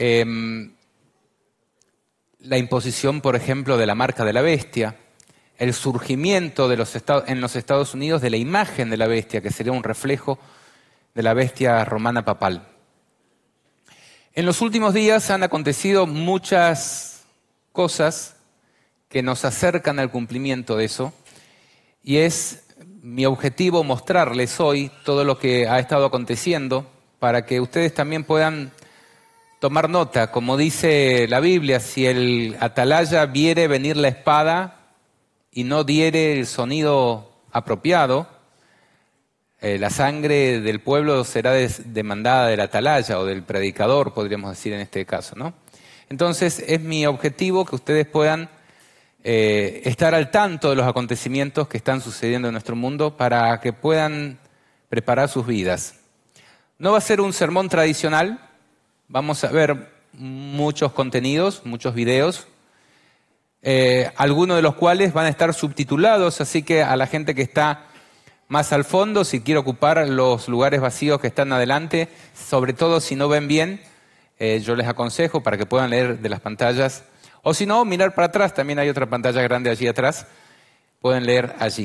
la imposición, por ejemplo, de la marca de la bestia, el surgimiento en los Estados Unidos de la imagen de la bestia, que sería un reflejo de la bestia romana papal. En los últimos días han acontecido muchas cosas que nos acercan al cumplimiento de eso, y es mi objetivo mostrarles hoy todo lo que ha estado aconteciendo para que ustedes también puedan tomar nota. Como dice la Biblia, si el atalaya viere venir la espada y no diere el sonido apropiado, la sangre del pueblo será demandada del atalaya o del predicador, podríamos decir en este caso, ¿no? Entonces es mi objetivo que ustedes puedan estar al tanto de los acontecimientos que están sucediendo en nuestro mundo para que puedan preparar sus vidas. No va a ser un sermón tradicional, vamos a ver muchos contenidos, muchos videos, algunos de los cuales van a estar subtitulados, así que a la gente que está más al fondo, si quiere ocupar los lugares vacíos que están adelante, sobre todo si no ven bien, yo les aconsejo para que puedan leer de las pantallas. O si no, mirar para atrás, también hay otra pantalla grande allí atrás, pueden leer allí.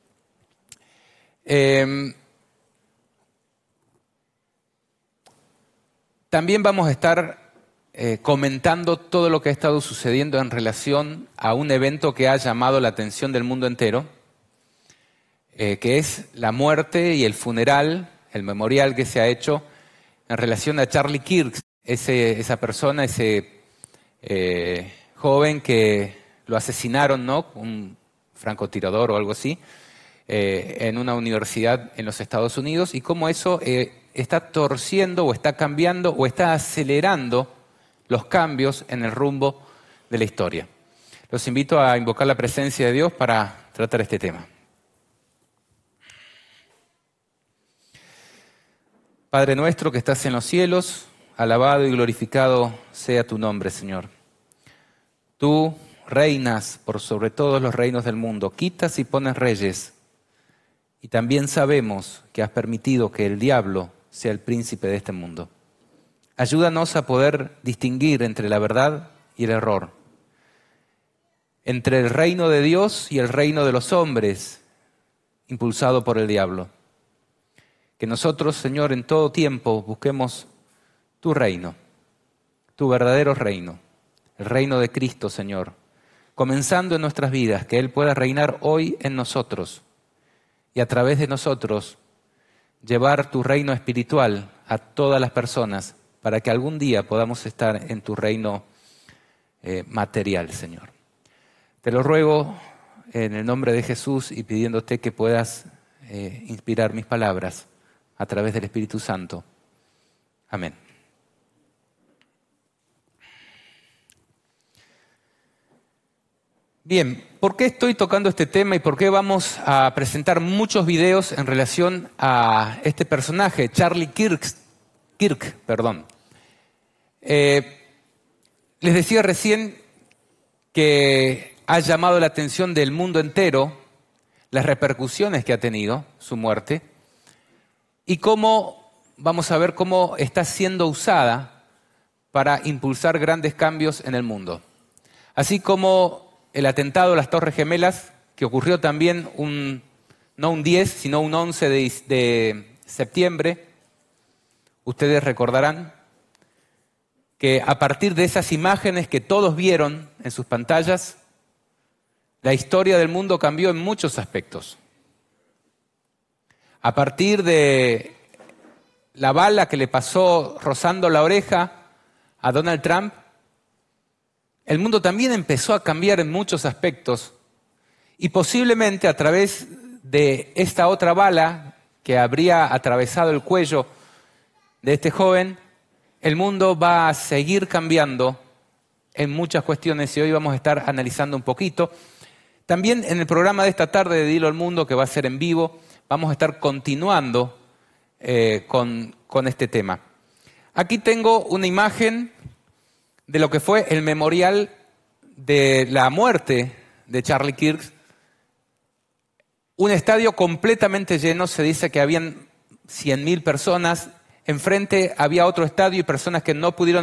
También vamos a estar comentando todo lo que ha estado sucediendo en relación a un evento que ha llamado la atención del mundo entero, que es la muerte y el funeral, el memorial que se ha hecho en relación a Charlie Kirk, esa persona, ese joven que lo asesinaron, ¿no? Un francotirador o algo así, en una universidad en los Estados Unidos, y cómo eso está torciendo o está cambiando o está acelerando los cambios en el rumbo de la historia. Los invito a invocar la presencia de Dios para tratar este tema. Padre nuestro que estás en los cielos, alabado y glorificado sea tu nombre, Señor. Tú reinas por sobre todos los reinos del mundo, quitas y pones reyes, y también sabemos que has permitido que el diablo sea el príncipe de este mundo. Ayúdanos a poder distinguir entre la verdad y el error, entre el reino de Dios y el reino de los hombres, impulsado por el diablo. Que nosotros, Señor, en todo tiempo busquemos tu reino, tu verdadero reino, el reino de Cristo, Señor, comenzando en nuestras vidas, que Él pueda reinar hoy en nosotros y a través de nosotros llevar tu reino espiritual a todas las personas para que algún día podamos estar en tu reino material, Señor. Te lo ruego en el nombre de Jesús y pidiéndote que puedas inspirar mis palabras a través del Espíritu Santo. Amén. Bien, ¿por qué estoy tocando este tema y por qué vamos a presentar muchos videos en relación a este personaje, Charlie Kirk? Les decía recién que ha llamado la atención del mundo entero las repercusiones que ha tenido su muerte y cómo, vamos a ver cómo está siendo usada para impulsar grandes cambios en el mundo. Así como el atentado a las Torres Gemelas, que ocurrió también no un 10, sino un 11 de septiembre, ustedes recordarán que a partir de esas imágenes que todos vieron en sus pantallas, la historia del mundo cambió en muchos aspectos. A partir de la bala que le pasó rozando la oreja a Donald Trump, el mundo también empezó a cambiar en muchos aspectos y posiblemente a través de esta otra bala que habría atravesado el cuello de este joven, el mundo va a seguir cambiando en muchas cuestiones y hoy vamos a estar analizando un poquito. También en el programa de esta tarde de Dilo al Mundo, que va a ser en vivo, vamos a estar continuando con este tema. Aquí tengo una imagen de lo que fue el memorial de la muerte de Charlie Kirk. Un estadio completamente lleno, se dice que habían 100.000 personas. Enfrente había otro estadio y personas que no pudieron